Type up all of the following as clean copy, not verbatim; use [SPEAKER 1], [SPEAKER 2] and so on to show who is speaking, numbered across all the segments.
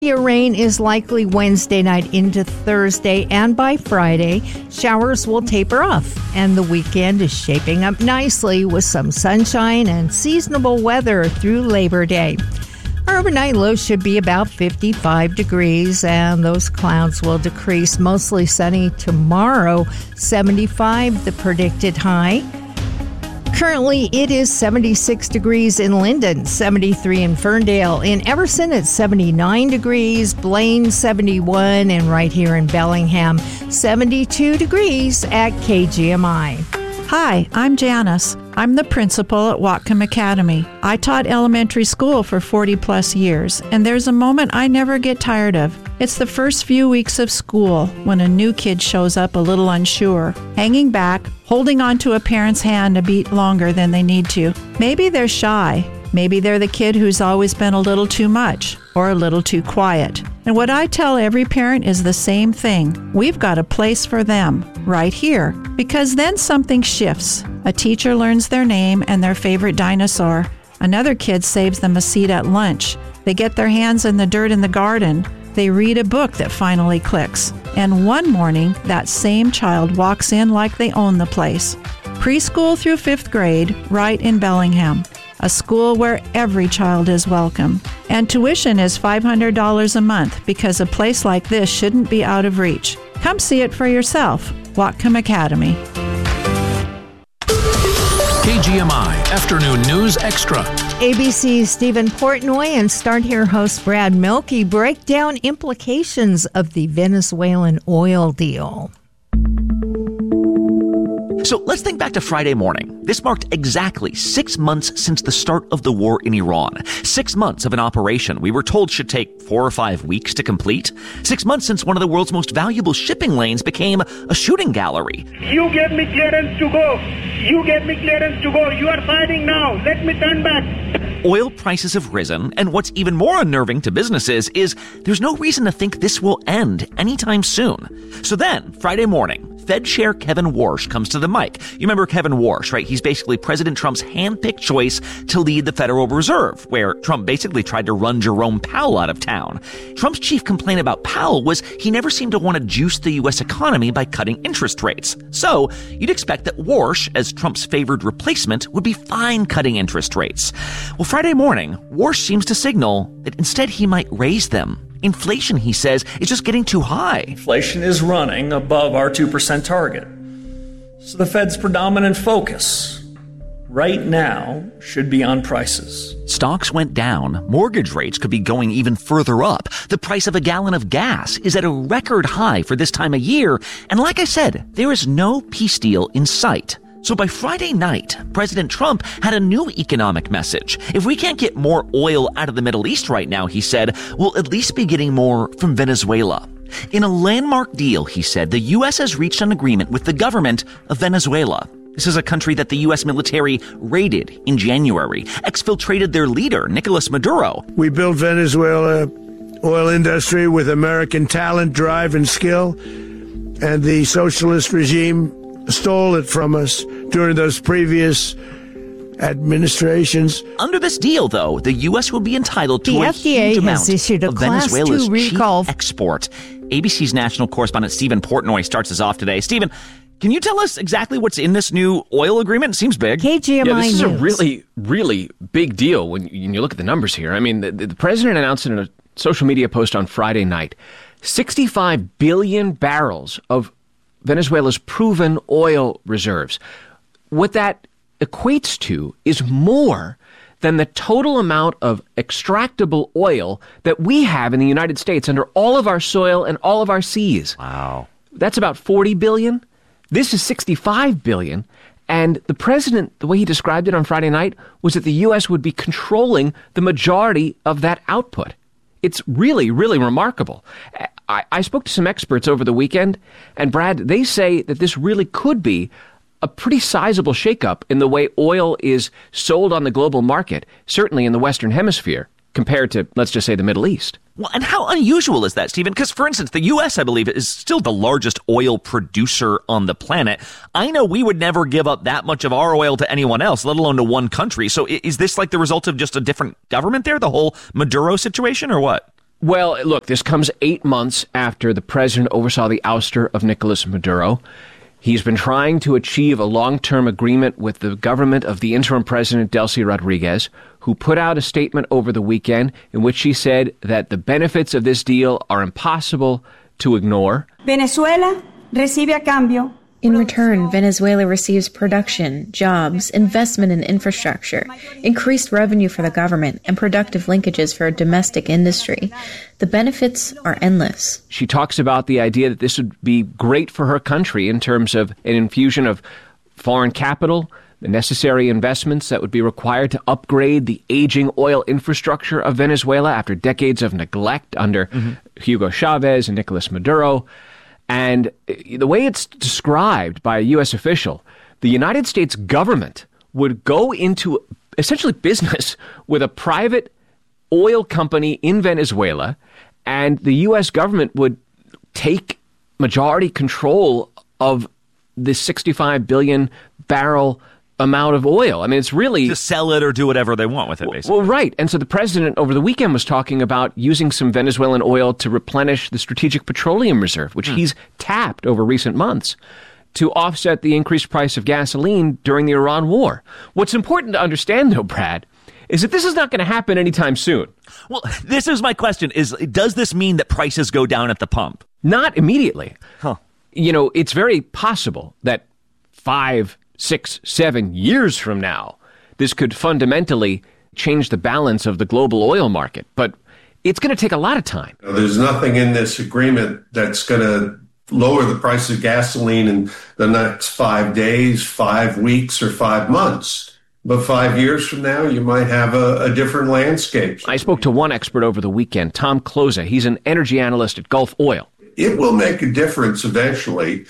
[SPEAKER 1] Your rain is likely Wednesday night into Thursday, and by Friday, showers will taper off, and the weekend is shaping up nicely with some sunshine and seasonable weather through Labor Day. Our overnight low should be about 55 degrees, and those clouds will decrease. Mostly sunny tomorrow, 75 the predicted high. Currently, it is 76 degrees in Linden, 73 in Ferndale. In Everson, it's 79 degrees, Blaine, 71, and right here in Bellingham, 72 degrees at KGMI.
[SPEAKER 2] Hi, I'm Janice. I'm the principal at Whatcom Academy. I taught elementary school for 40 plus years, and there's a moment I never get tired of. It's the first few weeks of school when a new kid shows up a little unsure, hanging back, holding onto a parent's hand a beat longer than they need to. Maybe they're shy. Maybe they're the kid who's always been a little too much or a little too quiet. And what I tell every parent is the same thing. We've got a place for them right here, because then something shifts. A teacher learns their name and their favorite dinosaur. Another kid saves them a seat at lunch. They get their hands in the dirt in the garden. They read a book that finally clicks. And one morning, that same child walks in like they own the place. Preschool through 5th grade, right in Bellingham. A school where every child is welcome. And tuition is $500 a month, because a place like this shouldn't be out of reach. Come see it for yourself. Whatcom Academy.
[SPEAKER 3] KGMI Afternoon News Extra.
[SPEAKER 1] ABC's Stephen Portnoy and Start Here host Brad Milkey break down implications of the Venezuelan oil deal.
[SPEAKER 4] So let's think back to Friday morning. This marked exactly 6 months since the start of the war in Iran. 6 months of an operation we were told should take 4 or 5 weeks to complete. 6 months since one of the world's most valuable shipping lanes became a shooting gallery.
[SPEAKER 5] You gave me clearance to go. You gave me clearance to go. You are fighting now. Let me turn back.
[SPEAKER 4] Oil prices have risen, and what's even more unnerving to businesses is there's no reason to think this will end anytime soon. So then, Friday morning, Fed Chair Kevin Warsh comes to the mic. You remember Kevin Warsh, right? He's basically President Trump's hand-picked choice to lead the Federal Reserve, where Trump basically tried to run Jerome Powell out of town. Trump's chief complaint about Powell was he never seemed to want to juice the U.S. economy by cutting interest rates. So you'd expect that Warsh, as Trump's favored replacement, would be fine cutting interest rates. Well, Friday morning, Warsh seems to signal that instead he might raise them. Inflation, he says, is just getting too high.
[SPEAKER 6] Inflation is running above our 2% target. So the Fed's predominant focus right now should be on prices.
[SPEAKER 4] Stocks went down. Mortgage rates could be going even further up. The price of a gallon of gas is at a record high for this time of year. And like I said, there is no peace deal in sight. So by Friday night, President Trump had a new economic message. If we can't get more oil out of the Middle East right now, he said, we'll at least be getting more from Venezuela. In a landmark deal, he said, the U.S. has reached an agreement with the government of Venezuela. This is a country that the U.S. military raided in January, exfiltrated their leader, Nicolas Maduro.
[SPEAKER 7] We built Venezuela oil industry with American talent, drive, and skill, and the socialist regime stole it from us during those previous administrations.
[SPEAKER 4] Under this deal, though, the U.S. will be entitled to
[SPEAKER 1] the
[SPEAKER 4] a
[SPEAKER 1] FDA
[SPEAKER 4] huge
[SPEAKER 1] has
[SPEAKER 4] amount
[SPEAKER 1] issued a
[SPEAKER 4] of
[SPEAKER 1] Class
[SPEAKER 4] Venezuela's
[SPEAKER 1] 2 recall.
[SPEAKER 4] cheap export. ABC's national correspondent Stephen Portnoy starts us off today. Stephen, can you tell us exactly what's in this new oil agreement? It seems big.
[SPEAKER 1] KGMI
[SPEAKER 8] Yeah, this is
[SPEAKER 1] News.
[SPEAKER 8] a really, really big deal when you look at the numbers here. I mean, the president announced in a social media post on Friday night, 65 billion barrels of Venezuela's proven oil reserves. What that equates to is more than the total amount of extractable oil that we have in the United States under all of our soil and all of our seas.
[SPEAKER 4] Wow.
[SPEAKER 8] That's about 40 billion. This is 65 billion. And the president, the way he described it on Friday night, was that the U.S. would be controlling the majority of that output. It's really, really remarkable. I spoke to some experts over the weekend, and Brad, they say that this really could be a pretty sizable shakeup in the way oil is sold on the global market, certainly in the Western Hemisphere, compared to, let's just say, the Middle East.
[SPEAKER 4] Well, and how unusual is that, Stephen? Because, for instance, the U.S., I believe, is still the largest oil producer on the planet. I know we would never give up that much of our oil to anyone else, let alone to one country. So is this like the result of just a different government there, the whole Maduro situation, or what?
[SPEAKER 8] Well, look, this comes 8 months after the president oversaw the ouster of Nicolas Maduro. He's been trying to achieve a long-term agreement with the government of the interim president, Delcy Rodriguez, who put out a statement over the weekend in which she said that the benefits of this deal are impossible to ignore.
[SPEAKER 9] Venezuela recibe a cambio.
[SPEAKER 10] In return, Venezuela receives production, jobs, investment in infrastructure, increased revenue for the government, and productive linkages for domestic industry. The benefits are endless.
[SPEAKER 8] She talks about the idea that this would be great for her country in terms of an infusion of foreign capital, the necessary investments that would be required to upgrade the aging oil infrastructure of Venezuela after decades of neglect under Hugo Chavez and Nicolas Maduro. And the way it's described by a U.S. official, the United States government would go into essentially business with a private oil company in Venezuela, and the U.S. government would take majority control of the 65 billion barrel amount of oil. I mean, it's really...
[SPEAKER 4] to sell it or do whatever they want with it, basically.
[SPEAKER 8] Well, right. And so the president over the weekend was talking about using some Venezuelan oil to replenish the Strategic Petroleum Reserve, which he's tapped over recent months to offset the increased price of gasoline during the Iran war. What's important to understand, though, Brad, is that this is not going to happen anytime soon.
[SPEAKER 4] Well, this is my question, does this mean that prices go down at the pump?
[SPEAKER 8] Not immediately.
[SPEAKER 4] Huh.
[SPEAKER 8] You know, it's very possible that 5, 6, 7 years from now, this could fundamentally change the balance of the global oil market. But it's going to take a lot of time.
[SPEAKER 11] There's nothing in this agreement that's going to lower the price of gasoline in the next 5 days, 5 weeks, or 5 months. But 5 years from now, you might have a different landscape.
[SPEAKER 8] I spoke to one expert over the weekend, Tom Closa. He's an energy analyst at Gulf Oil.
[SPEAKER 11] It will make a difference eventually,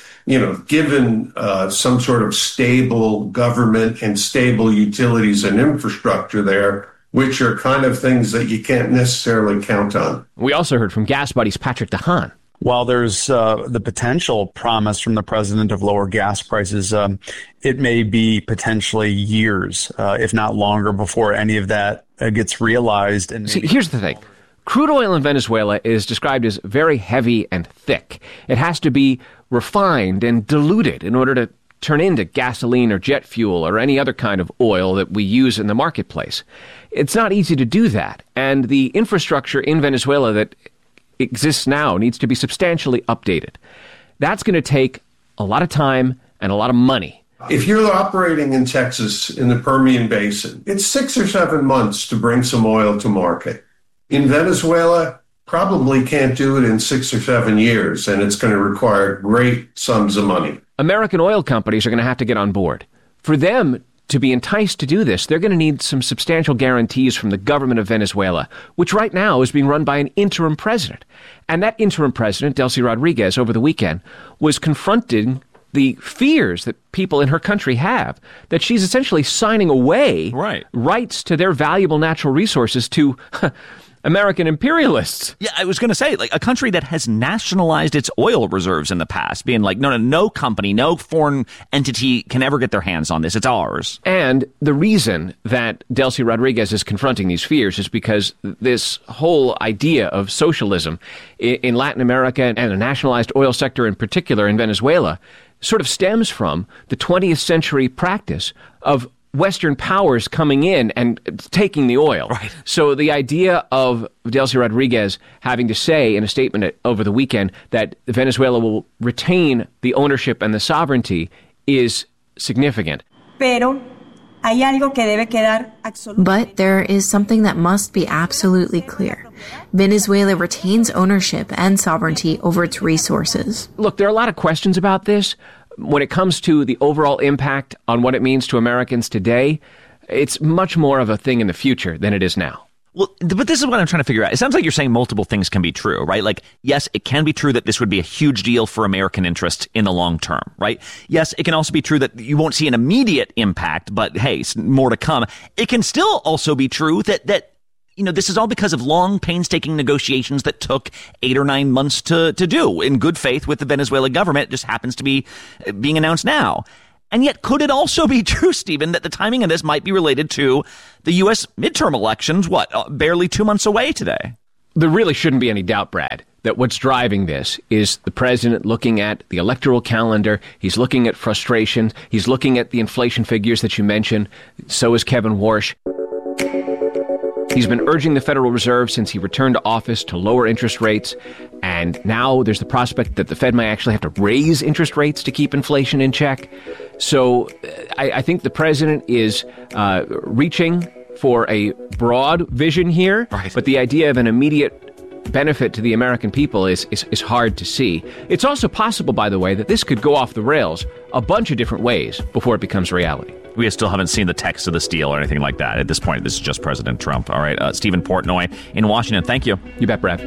[SPEAKER 11] given some sort of stable government and stable utilities and infrastructure there, which are kind of things that you can't necessarily count on.
[SPEAKER 8] We also heard from Gas Buddy's Patrick DeHaan.
[SPEAKER 12] While there's the potential promise from the president of lower gas prices, it may be potentially years, if not longer, before any of that gets realized. And
[SPEAKER 8] see, here's the thing. Crude oil in Venezuela is described as very heavy and thick. It has to be refined and diluted in order to turn into gasoline or jet fuel or any other kind of oil that we use in the marketplace. It's not easy to do that. And the infrastructure in Venezuela that exists now needs to be substantially updated. That's going to take a lot of time and a lot of money.
[SPEAKER 11] If you're operating in Texas in the Permian Basin, it's 6 or 7 months to bring some oil to market. In Venezuela, probably can't do it in 6 or 7 years, and it's going to require great sums of money.
[SPEAKER 8] American oil companies are going to have to get on board. For them to be enticed to do this, they're going to need some substantial guarantees from the government of Venezuela, which right now is being run by an interim president. And that interim president, Delcy Rodriguez, over the weekend, was confronting the fears that people in her country have that she's essentially signing away rights to their valuable natural resources to American imperialists.
[SPEAKER 4] Yeah, I was going to say, like, a country that has nationalized its oil reserves in the past, being like, no company, no foreign entity can ever get their hands on this. It's ours.
[SPEAKER 8] And the reason that Delcy Rodriguez is confronting these fears is because this whole idea of socialism in Latin America and a nationalized oil sector in particular in Venezuela sort of stems from the 20th century practice of Western powers coming in and taking the oil.
[SPEAKER 4] Right.
[SPEAKER 8] So the idea of Delcy Rodriguez having to say in a statement over the weekend that Venezuela will retain the ownership and the sovereignty is significant.
[SPEAKER 9] Pero hay algo que debe quedar absolutamente.
[SPEAKER 10] But there is something that must be absolutely clear. Venezuela retains ownership and sovereignty over its resources.
[SPEAKER 8] Look, there are a lot of questions about this. When it comes to the overall impact on what it means to Americans today, it's much more of a thing in the future than it is now.
[SPEAKER 4] Well, but this is what I'm trying to figure out. It sounds like you're saying multiple things can be true, right? Like, yes, it can be true that this would be a huge deal for American interest in the long term, right? Yes, it can also be true that you won't see an immediate impact, but hey, more to come. It can still also be true that this is all because of long, painstaking negotiations that took 8 or 9 months to do in good faith with the Venezuelan government. It just happens to be being announced now. And yet, could it also be true, Stephen, that the timing of this might be related to the U.S. midterm elections, barely 2 months away today?
[SPEAKER 8] there really shouldn't be any doubt, Brad, that what's driving this is the president looking at the electoral calendar. He's looking at frustrations. He's looking at the inflation figures that you mentioned. So is Kevin Warsh. He's been urging the Federal Reserve since he returned to office to lower interest rates. And now there's the prospect that the Fed might actually have to raise interest rates to keep inflation in check. So I think the president is reaching for a broad vision here. Right. But the idea of an immediate benefit to the American people is hard to see. It's also possible, by the way, that this could go off the rails a bunch of different ways before it becomes reality.
[SPEAKER 4] We still haven't seen the text of this deal or anything like that. At this point, this is just President Trump. All right, Stephen Portnoy in Washington. Thank you.
[SPEAKER 8] You bet, Brad.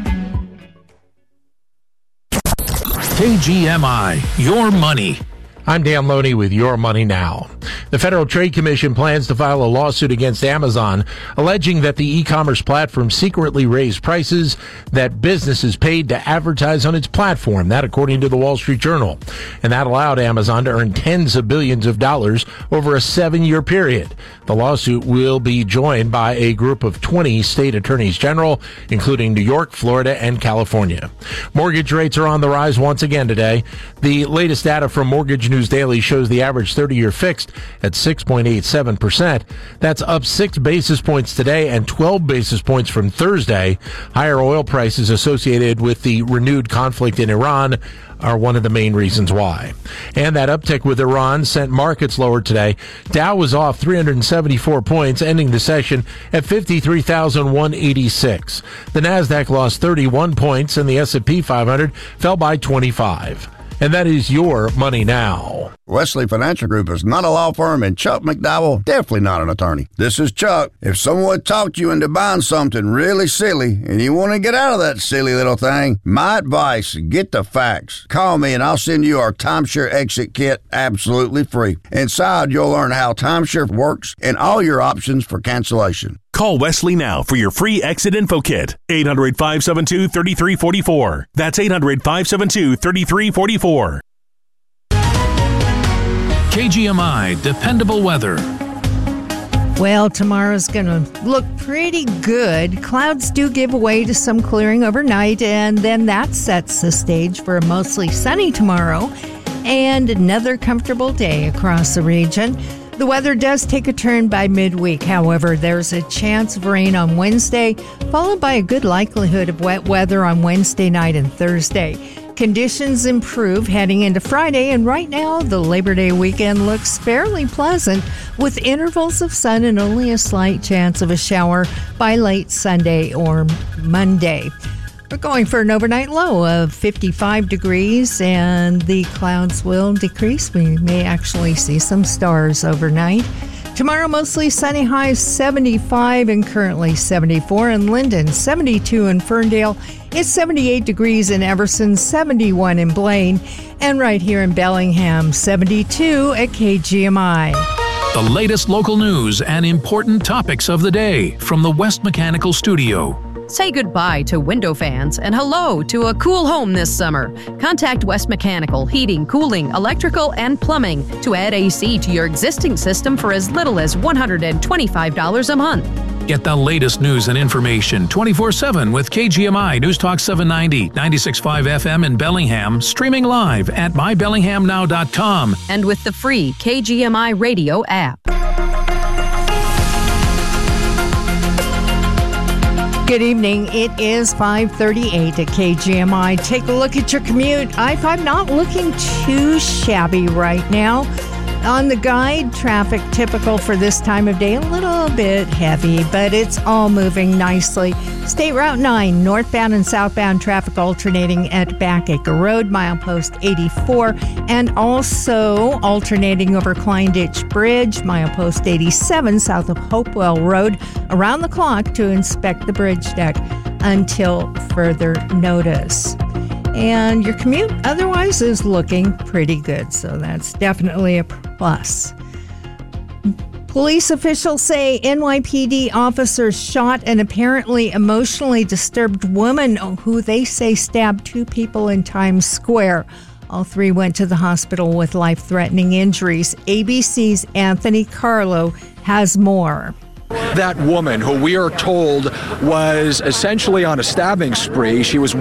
[SPEAKER 3] KGMI, your money.
[SPEAKER 13] I'm Dan Loney with Your Money Now. The Federal Trade Commission plans to file a lawsuit against Amazon, alleging that the e-commerce platform secretly raised prices that businesses paid to advertise on its platform. That, according to the Wall Street Journal. And that allowed Amazon to earn tens of billions of dollars over a 7-year period. The lawsuit will be joined by a group of 20 state attorneys general, including New York, Florida, and California. Mortgage rates are on the rise once again today. The latest data from Mortgage News Daily shows the average 30-year fixed at 6.87%. That's up 6 basis points today and 12 basis points from Thursday. Higher oil prices associated with the renewed conflict in Iran are one of the main reasons why. And that uptick with Iran sent markets lower today. Dow was off 374 points, ending the session at 53,186. The Nasdaq lost 31 points, and the S&P 500 fell by 25. And that is Your Money Now.
[SPEAKER 14] Wesley Financial Group is not a law firm, and Chuck McDowell definitely not an attorney. This is Chuck. If someone talked you into buying something really silly and you want to get out of that silly little thing, my advice, get the facts. Call me and I'll send you our timeshare exit kit absolutely free. Inside, you'll learn how timeshare works and all your options for cancellation.
[SPEAKER 15] Call Wesley now for your free exit info kit. 800-572-3344. That's 800-572-3344.
[SPEAKER 3] KGMI Dependable Weather.
[SPEAKER 1] Well, tomorrow's going to look pretty good. Clouds do give way to some clearing overnight, and then that sets the stage for a mostly sunny tomorrow and another comfortable day across the region. The weather does take a turn by midweek. However, there's a chance of rain on Wednesday, followed by a good likelihood of wet weather on Wednesday night and Thursday. Conditions improve heading into Friday, and right now the Labor Day weekend looks fairly pleasant with intervals of sun and only a slight chance of a shower by late Sunday or Monday. We're going for an overnight low of 55 degrees, and the clouds will decrease. We may actually see some stars overnight. Tomorrow, mostly sunny, highs 75 and currently 74 in Linden, 72 in Ferndale. It's 78 degrees in Everson, 71 in Blaine, and right here in Bellingham, 72 at KGMI.
[SPEAKER 3] The latest local news and important topics of the day from the West Mechanical Studio.
[SPEAKER 16] Say goodbye to window fans and hello to a cool home this summer. Contact West Mechanical Heating, Cooling, Electrical, and Plumbing to add AC to your existing system for as little as $125 a month.
[SPEAKER 3] Get the latest news and information 24/7 with KGMI News Talk 790, 96.5 FM in Bellingham, streaming live at mybellinghamnow.com.
[SPEAKER 16] And with the free KGMI radio app.
[SPEAKER 1] Good evening. It is 5:38 at KGMI. Take a look at your commute. I-5 not looking too shabby right now. On the guide, traffic typical for this time of day, a little bit heavy, but it's all moving nicely. State Route 9, northbound and southbound traffic alternating at Backacre Road, milepost 84, and also alternating over Klein Ditch Bridge, milepost 87, south of Hopewell Road, around the clock to inspect the bridge deck until further notice. And your commute otherwise is looking pretty good, so that's definitely a plus. Police officials say NYPD officers shot an apparently emotionally disturbed woman who they say stabbed 2 people in Times Square. All 3 went to the hospital with life-threatening injuries. ABC's Anthony Carlo has more.
[SPEAKER 17] That woman, who we are told was essentially on a stabbing spree, she was